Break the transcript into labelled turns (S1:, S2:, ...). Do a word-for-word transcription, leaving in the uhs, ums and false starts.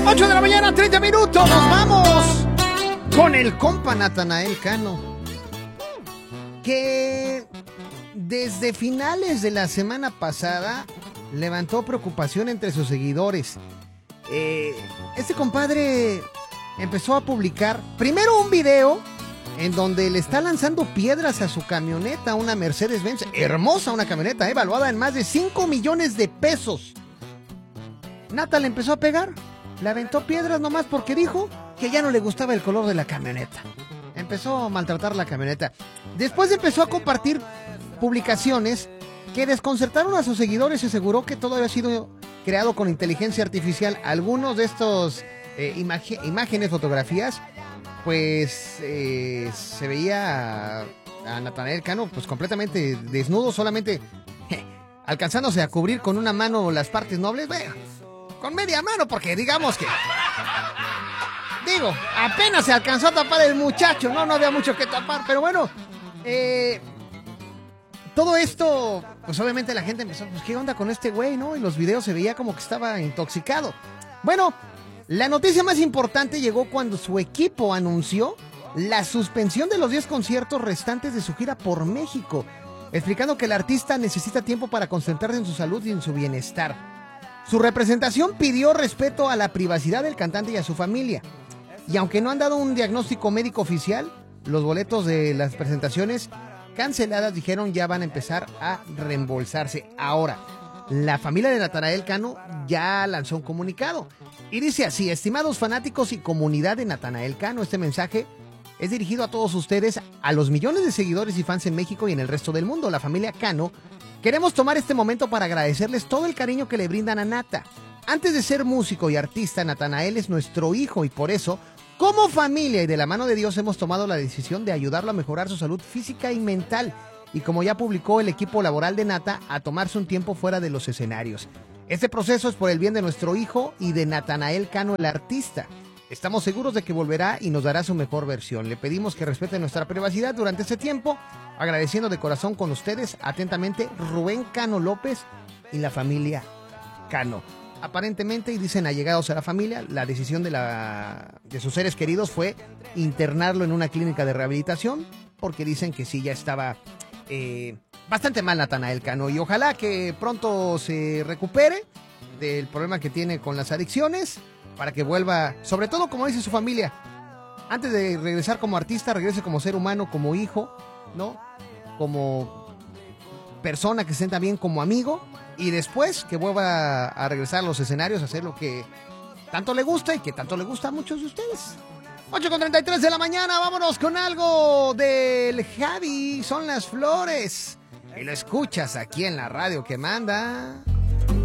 S1: ocho de la mañana, treinta minutos. Nos vamos con el compa Natanael Cano, que desde finales de la semana pasada levantó preocupación entre sus seguidores. Eh, este compadre empezó a publicar primero un video en donde le está lanzando piedras a su camioneta, una Mercedes-Benz, hermosa, una camioneta evaluada en más de cinco millones de pesos. Nata le empezó a pegar, le aventó piedras nomás porque dijo que ya no le gustaba el color de la camioneta. Empezó a maltratar la camioneta. Después empezó a compartir publicaciones que desconcertaron a sus seguidores y aseguró que todo había sido creado con inteligencia artificial. Algunos de estos eh, imag- imágenes, fotografías, pues eh, se veía a, a Natanael Cano pues completamente desnudo, solamente je, alcanzándose a cubrir con una mano las partes nobles, bueno, con media mano, porque digamos que, digo, apenas se alcanzó a tapar el muchacho, no, no había mucho que tapar, pero bueno, eh, todo esto, pues obviamente la gente empezó, pues qué onda con este güey, ¿no? Y los videos se veía como que estaba intoxicado. Bueno, la noticia más importante llegó cuando su equipo anunció la suspensión de los diez conciertos restantes de su gira por México, explicando que el artista necesita tiempo para concentrarse en su salud y en su bienestar. Su representación pidió respeto a la privacidad del cantante y a su familia. Y aunque no han dado un diagnóstico médico oficial, los boletos de las presentaciones canceladas, dijeron, ya van a empezar a reembolsarse. Ahora, la familia de Natanael Cano ya lanzó un comunicado y dice así: estimados fanáticos y comunidad de Natanael Cano, este mensaje es dirigido a todos ustedes, a los millones de seguidores y fans en México y en el resto del mundo. La familia Cano queremos tomar este momento para agradecerles todo el cariño que le brindan a Nata. Antes de ser músico y artista, Natanael es nuestro hijo y por eso, como familia y de la mano de Dios, hemos tomado la decisión de ayudarlo a mejorar su salud física y mental. Y como ya publicó el equipo laboral de Nata, a tomarse un tiempo fuera de los escenarios. Este proceso es por el bien de nuestro hijo y de Natanael Cano, el artista. Estamos seguros de que volverá y nos dará su mejor versión. Le pedimos que respete nuestra privacidad durante este tiempo, agradeciendo de corazón con ustedes, atentamente, Rubén Cano López y la familia Cano. Aparentemente, y dicen allegados a la familia, la decisión de, la, de sus seres queridos fue internarlo en una clínica de rehabilitación, porque dicen que sí, ya estaba eh, bastante mal Natanael Cano, y ojalá que pronto se recupere del problema que tiene con las adicciones, para que vuelva, sobre todo como dice su familia, antes de regresar como artista, regrese como ser humano, como hijo, ¿no? Como persona que se sienta bien, como amigo, y después que vuelva a regresar a los escenarios a hacer lo que tanto le gusta y que tanto le gusta a muchos de ustedes. ocho con treinta y tres de la mañana, vámonos con algo del Javi, Son las Flores. Y lo escuchas aquí en la radio que manda.